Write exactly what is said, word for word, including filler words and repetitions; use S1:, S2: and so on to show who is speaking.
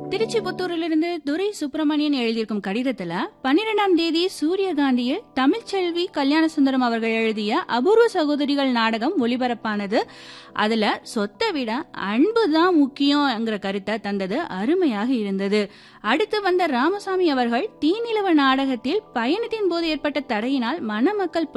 S1: திருச்சிபுத்தூரிலிருந்து துரை சுப்பிரமணியன் எழுதியிருக்கும் கடிதத்துல பன்னிரெண்டாம் தேதி சூரியகாந்தியில் தமிழ்ச்செல்வி கல்யாணசுந்தரம் அவர்கள் எழுதிய அபூர்வ சகோதரிகள் நாடகம் ஒளிபரப்பானது. அதுல சொத்தை விட அன்புதான் முக்கியம்ங்கிற கருத்தை தந்தது அருமையாக இருந்தது. அடுத்து வந்த ராமசாமி அவர்கள் தீநிலவ நாடகத்தில் பயணத்தின் போது ஏற்பட்ட தடையினால் மணமக்கள்